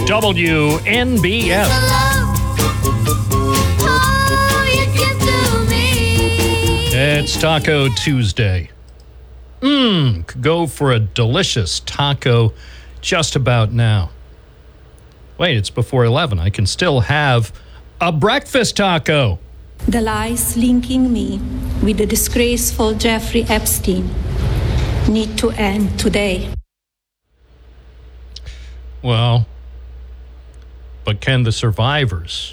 WNBF. It's Taco Tuesday. Could go for a delicious taco just about now. Wait, it's before 11. I can still have a breakfast taco. The lies linking me with the disgraceful Jeffrey Epstein need to end today. Well, but can the survivors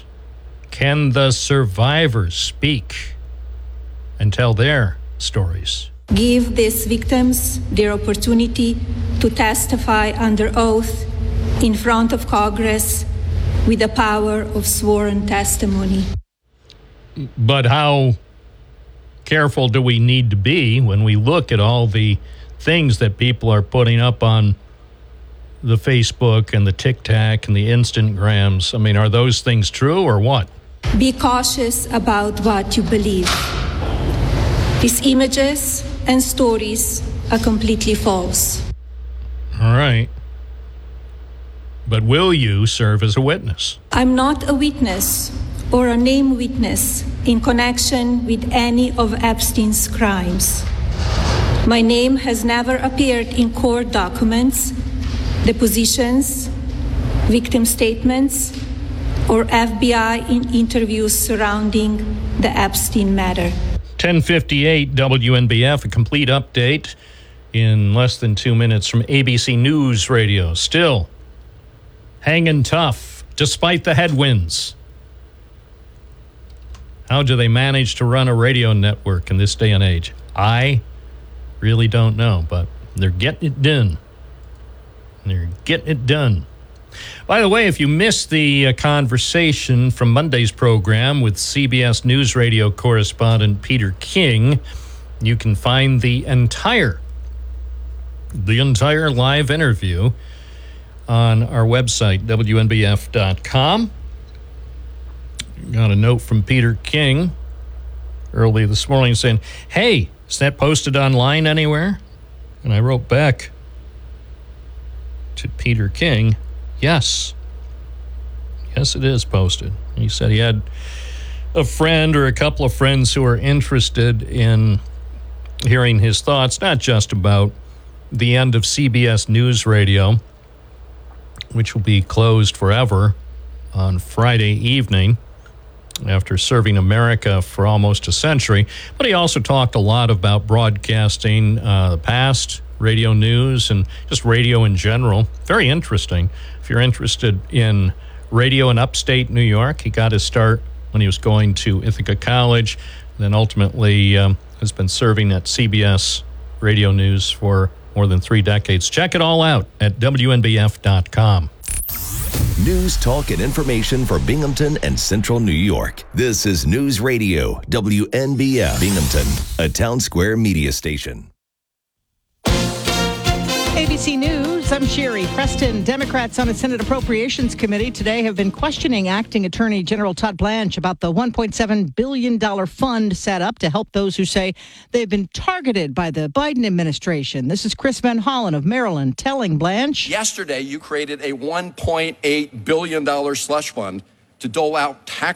speak and tell their stories? Give these victims their opportunity to testify under oath in front of Congress with the power of sworn testimony. But how careful do we need to be when we look at all the things that people are putting up on the Facebook and the TikTok and the Instagrams? I mean, are those things true or what? Be cautious about what you believe. These images and stories are completely false. All right. But will you serve as a witness? I'm not a witness or a named witness in connection with any of Epstein's crimes. My name has never appeared in court documents, depositions, victim statements, or FBI in interviews surrounding the Epstein matter. 10:58 WNBF, a complete update in less than 2 minutes from ABC News Radio. Still hanging tough despite the headwinds. How do they manage to run a radio network in this day and age? I really don't know, but they're getting it done. They're getting it done. By the way, if you missed the conversation from Monday's program with CBS News Radio correspondent Peter King, you can find the entire live interview on our website, WNBF.com. Got a note from Peter King early this morning saying, "Hey, is that posted online anywhere?" And I wrote back to Peter King, "Yes. Yes, it is posted." He said he had a friend or a couple of friends who are interested in hearing his thoughts, not just about the end of CBS News Radio, which will be closed forever on Friday evening after serving America for almost a century, but he also talked a lot about broadcasting, the past, radio news, and just radio in general. Very interesting. If you're interested in radio in upstate New York, he got his start when he was going to Ithaca College, then ultimately has been serving at CBS Radio News for more than 3 decades. Check it all out at WNBF.com. News, talk, and information for Binghamton and Central New York. This is News Radio, WNBF Binghamton, a Town Square media station. ABC News, I'm Sherry Preston. Democrats on the Senate Appropriations Committee today have been questioning Acting Attorney General Todd Blanche about the $1.7 billion fund set up to help those who say they've been targeted by the Biden administration. This is Chris Van Hollen of Maryland telling Blanche. Yesterday, you created a $1.8 billion slush fund to dole out tax